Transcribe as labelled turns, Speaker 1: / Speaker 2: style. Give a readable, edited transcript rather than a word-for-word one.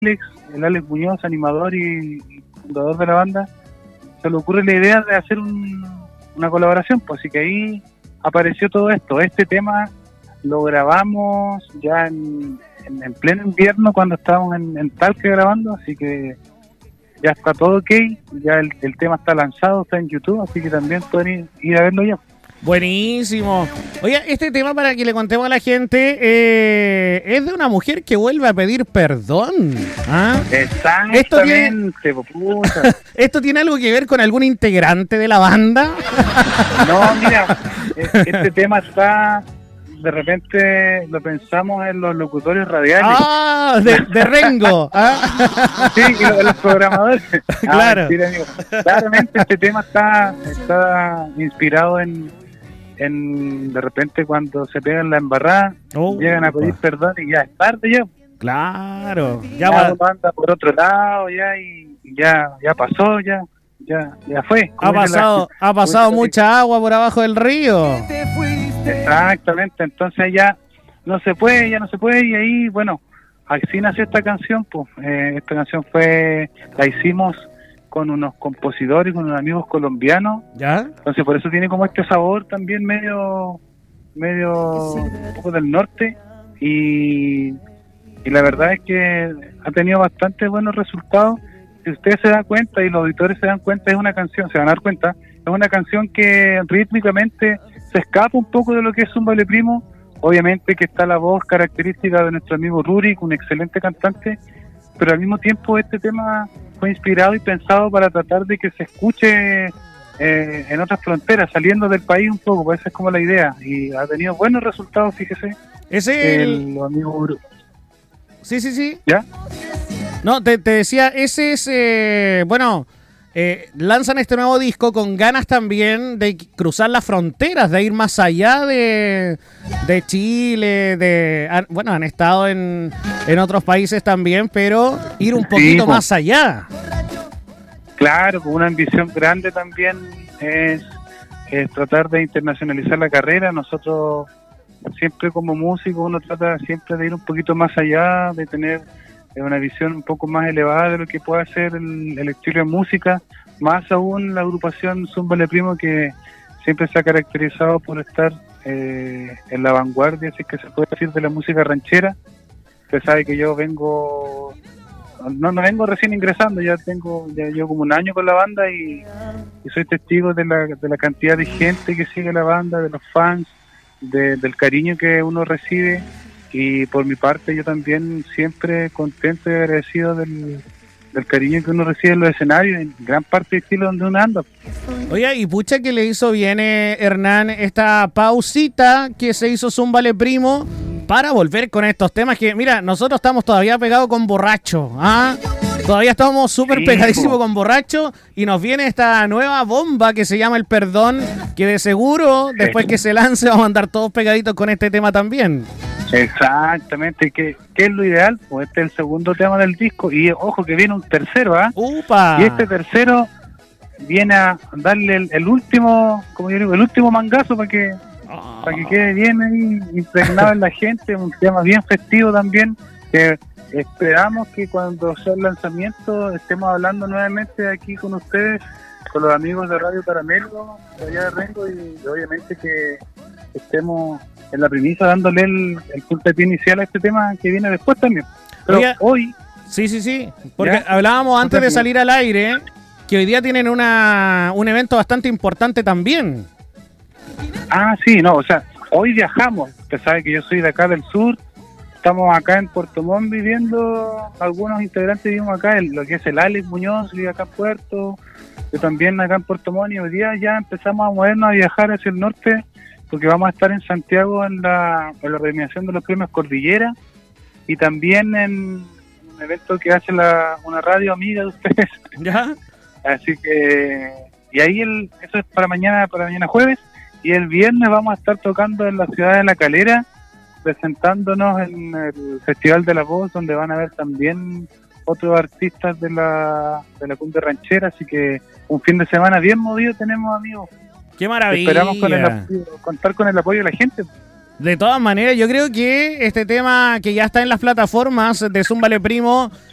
Speaker 1: el Alex Muñoz, animador y fundador de la banda, se le ocurre la idea de hacer una colaboración, pues así que ahí apareció todo esto. Este tema lo grabamos ya en pleno invierno cuando estábamos en Talca grabando, así que ya está todo ok, ya el tema está lanzado, está en YouTube, así que también pueden ir a verlo ya.
Speaker 2: Buenísimo. Oye, este tema, para que le contemos a la gente, es de una mujer que vuelve a pedir perdón. ¿Ah?
Speaker 1: Exactamente, puta.
Speaker 2: ¿Esto tiene algo que ver con algún integrante de la banda?
Speaker 1: No, mira, este tema está... De repente lo pensamos en los locutores radiales.
Speaker 2: ¡Ah! De Rengo. ¿Ah?
Speaker 1: Sí, y los programadores.
Speaker 2: Claro.
Speaker 1: Mentira, amigo. Claramente este tema está inspirado en de repente cuando se pegan la embarrada, llegan a pedir perdón y ya es tarde ya.
Speaker 2: Claro.
Speaker 1: Ya anda por otro lado ya y ya pasó, ya fue.
Speaker 2: Ha pasado mucha agua por abajo del río.
Speaker 1: Exactamente, entonces ya no se puede y ahí, bueno, así nació esta canción, pues. Esta canción la hicimos con unos compositores, con unos amigos colombianos.
Speaker 2: ¿Ya?
Speaker 1: Entonces por eso tiene como este sabor también medio un poco del norte y la verdad es que ha tenido bastante buenos resultados. Si ustedes se dan cuenta y los auditores se dan cuenta, se van a dar cuenta, es una canción que rítmicamente se escapa un poco de lo que es un Vale Primo. Obviamente que está la voz característica de nuestro amigo Rurik, un excelente cantante, pero al mismo tiempo este tema fue inspirado y pensado para tratar de que se escuche en otras fronteras, saliendo del país un poco, pues esa es como la idea, y ha tenido buenos resultados, fíjese.
Speaker 2: El
Speaker 1: amigo
Speaker 2: Sí.
Speaker 1: ¿Ya?
Speaker 2: No, te decía, ese es, lanzan este nuevo disco con ganas también de cruzar las fronteras, de ir más allá de Chile, han estado en otros países también, pero ir un poquito más allá.
Speaker 1: Claro, con una ambición grande también es tratar de internacionalizar la carrera. Nosotros siempre como músicos uno trata siempre de ir un poquito más allá, de tener una visión un poco más elevada de lo que puede hacer el estilo de música, más aún la agrupación Zúmbale Primo, que siempre se ha caracterizado por estar en la vanguardia, si es que se puede decir, de la música ranchera. Usted sabe que yo no vengo recién ingresando, ya llevo como un año con la banda y soy testigo de la cantidad de gente que sigue la banda, de los fans, del cariño que uno recibe. Y por mi parte yo también siempre contento y agradecido del cariño que uno recibe en los escenarios, en gran parte del estilo donde uno anda.
Speaker 2: Oye, y pucha que le hizo bien, Hernán, esta pausita que se hizo Zúmbale Primo para volver con estos temas que, mira, nosotros estamos todavía pegados con Borracho, ¿ah? Todavía estamos súper pegadísimos con Borracho y nos viene esta nueva bomba que se llama El Perdón, que de seguro, después que se lance, vamos a andar todos pegaditos con este tema también.
Speaker 1: Exactamente, que es lo ideal, pues este es el segundo tema del disco y ojo que viene un tercero, ¿ah?
Speaker 2: ¡Upa!
Speaker 1: Y este tercero viene a darle el último, como yo digo, el último mangazo para que quede bien ahí impregnado en la gente, un tema bien festivo también, que esperamos que cuando sea el lanzamiento estemos hablando nuevamente aquí con ustedes, con los amigos de Radio Caramelo, de allá de Rengo, y obviamente que estemos en la primicia dándole el puntapié inicial a este tema que viene después también. Pero hoy...
Speaker 2: Sí, porque hablábamos antes de salir al aire que hoy día tienen un evento bastante importante también.
Speaker 1: Ah, sí, no, o sea, hoy viajamos. Usted sabe que yo soy de acá del sur, estamos acá en Puerto Montt viviendo, algunos integrantes vivimos acá, lo que es el Alex Muñoz vive acá en Puerto, yo también acá en Puerto Montt, y hoy día ya empezamos a movernos a viajar hacia el norte, porque vamos a estar en Santiago en la premiación de los premios Cordillera y también en un evento que hace una radio amiga de ustedes.
Speaker 2: ¿Ya?
Speaker 1: Así que, y ahí eso es para mañana jueves, y el viernes vamos a estar tocando en la ciudad de La Calera, presentándonos en el Festival de la Voz, donde van a ver también otros artistas de la cumbia ranchera, así que un fin de semana bien movido tenemos, amigos.
Speaker 2: ¡Qué maravilla!
Speaker 1: Esperamos contar con el apoyo de la gente.
Speaker 2: De todas maneras, yo creo que este tema que ya está en las plataformas de Zúmbale Primo